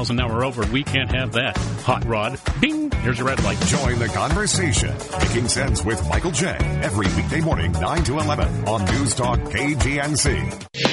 miles an hour over. We can't have that. Hot rod. Bing. Here's your red light. Join the conversation. Making Sense with Michael J. Every weekday morning, 9 to 11 on News Talk KGNC.